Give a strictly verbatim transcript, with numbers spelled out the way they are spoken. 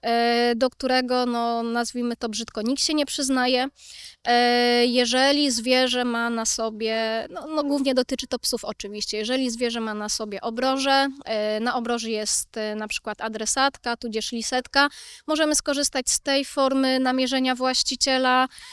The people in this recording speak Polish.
do którego, no, nazwijmy to brzydko, nikt się nie przyznaje. Jeżeli zwierzę ma na sobie, no, no głównie dotyczy to psów oczywiście, jeżeli zwierzę ma na sobie obroże, na obroży jest na przykład adresatka, tudzież lisetka, możemy skorzystać z tej formy namierzenia właściciela.